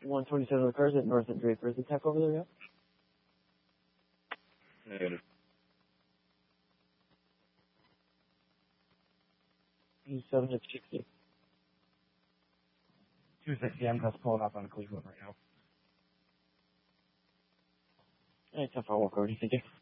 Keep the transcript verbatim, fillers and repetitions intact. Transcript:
one twenty-seven of the cars at North and Draper. Is the tech over there yet? Negative. seven at sixty. two sixty, I'm just pulling up on Cleveland right now. Hey, tough, I'll walk over. Thank you.